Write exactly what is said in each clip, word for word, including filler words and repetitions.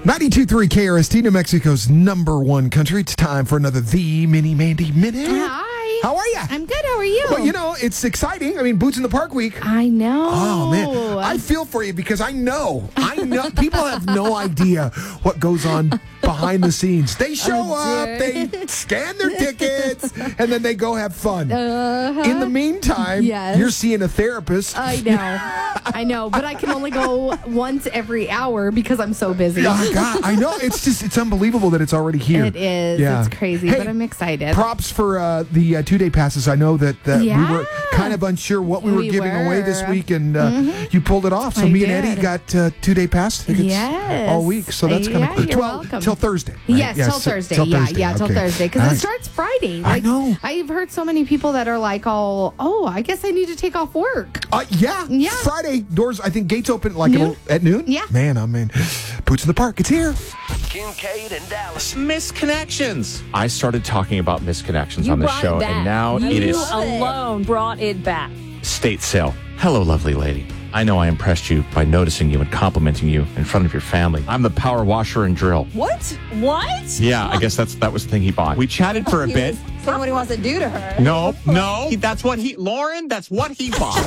ninety-two point three K R S T, New Mexico's number one country. It's time for another The Mini Mandy Minute. Hi. How are you? I'm good. How are you? Well, you know, it's exciting. I mean, Boots in the Park week. I know. Oh, man. I feel for you because I know. I know. People have no idea what goes on behind the scenes. They show Oh, up, dear. they scan their tickets, and then they go have fun. Uh-huh. In the meantime, Yes. you're seeing a therapist. I know. I know. But I can only go once every hour because I'm so busy. Oh, God, I know. It's just, it's unbelievable that it's already here. It is. Yeah. It's crazy, Hey, but I'm excited. Props for uh, the uh, two-day passes. I know that, that Yeah. we were kind of unsure what we were We giving away were. this week, and uh, Mhm. you pulled it off. So I me and did. Eddie got uh, two-day pass tickets Yes. all week. So that's kind Yeah, of you're well welcome. till Thursday. Right? Yes, till so- Thursday. till yeah, Thursday. yeah, till Okay. Thursday. Because All it right. starts Friday. I Like, know. I've heard so many people that are like, all, oh, I guess I need to take off work. Uh, yeah, Yeah. Friday doors. I think gates open like Noon? at noon. Yeah. man, I'm in. Boots in the Park. It's here. Kincaid and Dallas. Misconnections. I started talking about misconnections You on this brought show, it back. and now you it is alone brought it back. state sale. Hello, lovely lady. I know I impressed you by noticing you and complimenting you in front of your family. I'm the power washer and drill. What? What? Yeah, I guess that's that was the thing he bought. We chatted for a bit. Saying what he wants to do to her. No, no, that's what he, Lauren, that's what he bought.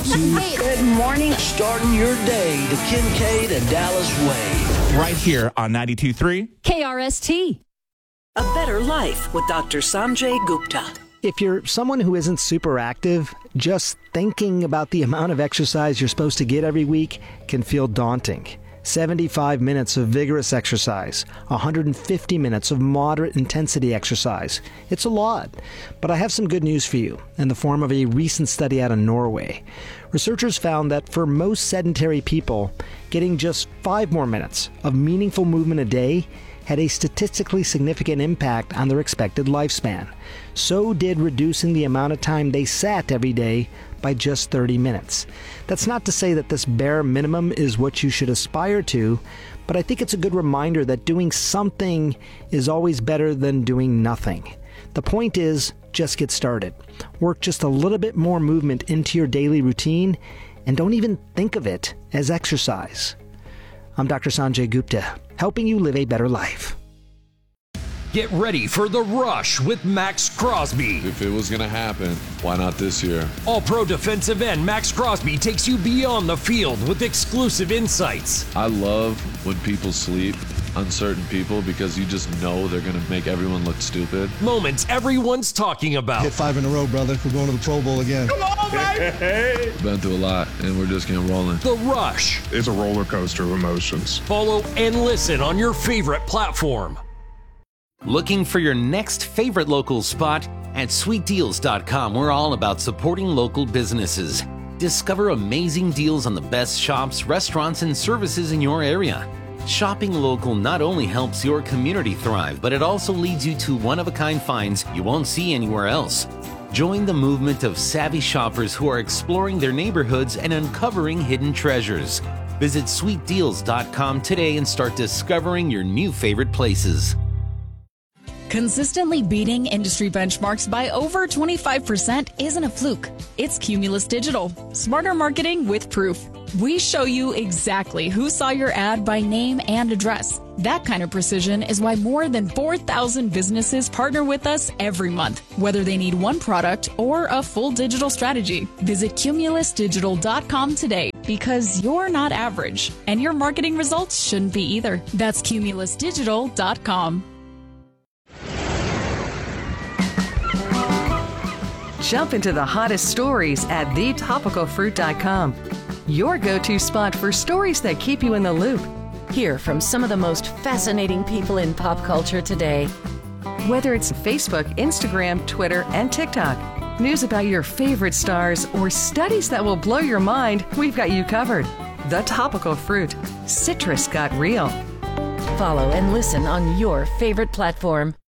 Good morning. Starting your day the Kincaid and Dallas way. Right here on ninety-two point three. K R S T. A Better Life with Doctor Sanjay Gupta. If you're someone who isn't super active, just thinking about the amount of exercise you're supposed to get every week can feel daunting. seventy-five minutes of vigorous exercise, one hundred fifty minutes of moderate intensity exercise. It's a lot. But I have some good news for you in the form of a recent study out of Norway. Researchers found that for most sedentary people, getting just five more minutes of meaningful movement a day had a statistically significant impact on their expected lifespan. So did reducing the amount of time they sat every day by just thirty minutes. That's not to say that this bare minimum is what you should aspire to, but I think it's a good reminder that doing something is always better than doing nothing. The point is, just get started. Work just a little bit more movement into your daily routine, and don't even think of it as exercise. I'm Doctor Sanjay Gupta, helping you live a better life. Get ready for The Rush with Max Crosby. If it was going to happen, why not this year? All-pro defensive end Max Crosby takes you beyond the field with exclusive insights. I love when people sleep, uncertain people, because you just know they're going to make everyone look stupid. Moments everyone's talking about. Hit five in a row, brother. We're going to the Pro Bowl again. Come on, baby! We've been through a lot, and we're just getting rolling. The Rush. It's a roller coaster of emotions. Follow and listen on your favorite platform. Looking for your next favorite local spot? At sweet deals dot com, we're all about supporting local businesses. Discover amazing deals on the best shops, restaurants, and services in your area. Shopping local not only helps your community thrive, but it also leads you to one-of-a-kind finds you won't see anywhere else. Join the movement of savvy shoppers who are exploring their neighborhoods and uncovering hidden treasures. Visit sweet deals dot com today and start discovering your new favorite places. Consistently beating industry benchmarks by over twenty-five percent isn't a fluke. It's Cumulus Digital. Smarter marketing with proof. We show you exactly who saw your ad by name and address. That kind of precision is why more than four thousand businesses partner with us every month, whether they need one product or a full digital strategy. Visit cumulus digital dot com today because you're not average and your marketing results shouldn't be either. That's cumulus digital dot com. Jump into the hottest stories at the topical fruit dot com. Your go-to spot for stories that keep you in the loop. Hear from some of the most fascinating people in pop culture today. Whether it's Facebook, Instagram, Twitter, and TikTok, news about your favorite stars, or studies that will blow your mind, we've got you covered. The Topical Fruit. Citrus got real. Follow and listen on your favorite platform.